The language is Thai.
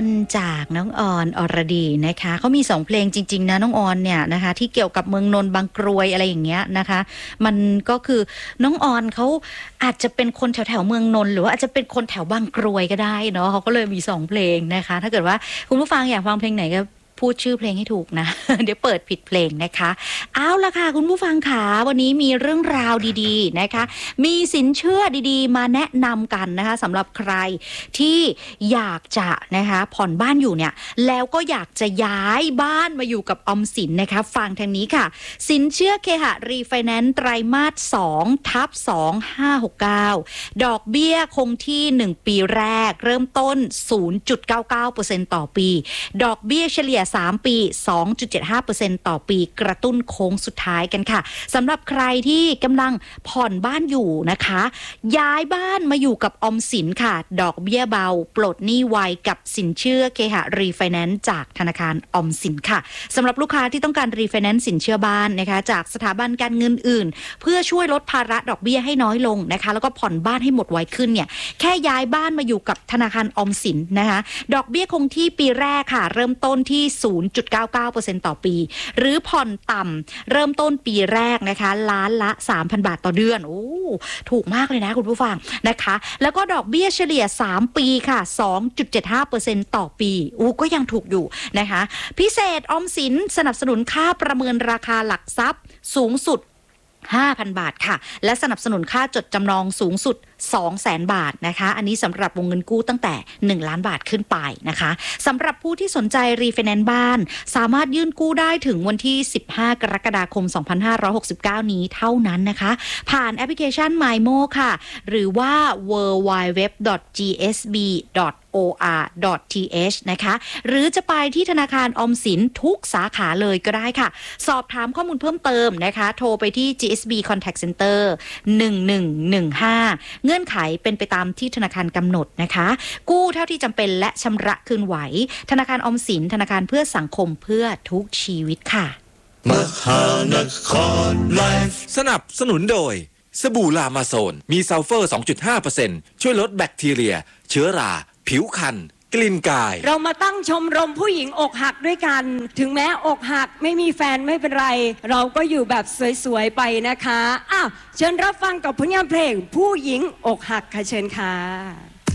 นจากน้องออนอรดีนะคะเขามี2เพลงจริงๆนะน้องออนเนี่ยนะคะที่เกี่ยวกับเมืองนนท์บางกรวยอะไรอย่างเงี้ยนะคะมันก็คือน้องออนเขาอาจจะเป็นคนแถวๆเมืองนนท์หรือว่าอาจจะเป็นคนแถวบางกรวยก็ได้เนาะเขาก็เลยมี2เพลงนะคะถ้าเกิดว่าคุณผู้ฟังอยากฟังเพลงไหนก็พูดชื่อเพลงให้ถูกนะ เดี๋ยวเปิดผิดเพลงนะคะเอาละค่ะคุณผู้ฟังค่ะวันนี้มีเรื่องราวดีๆนะคะมีสินเชื่อดีๆมาแนะนำกันนะคะสำหรับใครที่อยากจะนะคะผ่อนบ้านอยู่เนี่ยแล้วก็อยากจะย้ายบ้านมาอยู่กับออมสินนะคะฟังทางนี้ค่ะสินเชื่อเคหะรีไฟแนนซ์ไตรมาส 2/2569 ดอกเบี้ยคงที่1ปีแรกเริ่มต้น 0.99% ต่อปีดอกเบี้ยเฉลี่ย3 ปี 2.75% ต่อปีกระตุ้นโค้งสุดท้ายกันค่ะสำหรับใครที่กำลังผ่อนบ้านอยู่นะคะย้ายบ้านมาอยู่กับออมสินค่ะดอกเบี้ยเบาปลดหนี้ไวกับสินเชื่อเคหะรีไฟแนนซ์จากธนาคารออมสินค่ะสำหรับลูกค้าที่ต้องการรีไฟแนนซ์สินเชื่อบ้านนะคะจากสถาบันการเงินอื่นเพื่อช่วยลดภาระดอกเบี้ยให้น้อยลงนะคะแล้วก็ผ่อนบ้านให้หมดไวขึ้นเนี่ยแค่ย้ายบ้านมาอยู่กับธนาคารออมสินนะคะดอกเบี้ยคงที่ปีแรกค่ะเริ่มต้นที่0.99% ต่อปีหรือผ่อนต่ำเริ่มต้นปีแรกนะคะล้านละ 3,000 บาทต่อเดือนโอ้ถูกมากเลยนะคุณผู้ฟังนะคะแล้วก็ดอกเบี้ยเฉลี่ย3 ปีค่ะ 2.75% ต่อปีก็ยังถูกอยู่นะคะพิเศษออมสินสนับสนุนค่าประเมินราคาหลักทรัพย์สูงสุด5,000 บาทค่ะและสนับสนุนค่าจดจำนองสูงสุด 200,000 บาทนะคะอันนี้สำหรับวงเงินกู้ตั้งแต่1ล้านบาทขึ้นไปนะคะสำหรับผู้ที่สนใจรีไฟแนนซ์บ้านสามารถยื่นกู้ได้ถึงวันที่15 กรกฎาคม 2569 นี้เท่านั้นนะคะผ่านแอปพลิเคชัน MyMo ค่ะหรือว่า www.gsb.or.th นะคะหรือจะไปที่ธนาคารออมสินทุกสาขาเลยก็ได้ค่ะสอบถามข้อมูลเพิ่มเติมนะคะโทรไปที่ GSB Contact Center 1115เงื่อนไขเป็นไปตามที่ธนาคารกำหนดนะคะกู้เท่าที่จำเป็นและชำระคืนไหวธนาคารออมสินธนาคารเพื่อสังคมเพื่อทุกชีวิตค่ะมหานครไลฟ์สนับสนุนโดยสบู่ลามาโซนมีซัลเฟอร์ 2.5% ช่วยลดแบคทีเรียเชื้อราผิวคันกลิ่นกายเรามาตั้งชมรมผู้หญิงอกหักด้วยกันถึงแม้อกหักไม่มีแฟนไม่เป็นไรเราก็อยู่แบบสวยๆไปนะคะเชิญรับฟังกับผลงานเพลงผู้หญิงอกหักค่ะเชิญค่ะ